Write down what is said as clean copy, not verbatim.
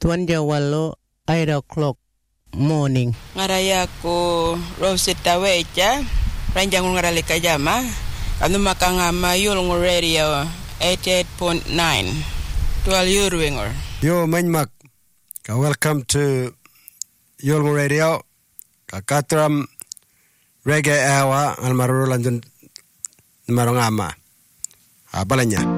Tuan Jawalo 8 o'clock morning. Ngaraya ko Rosita Wecha, ranjang ngarali kajama, kanu makangama yul radio 88.9. Tual yurwingor. Yo manmak. Welcome to Yulmo Radio. Katram Reggae Hour almarulan dun marongama. Abalanya.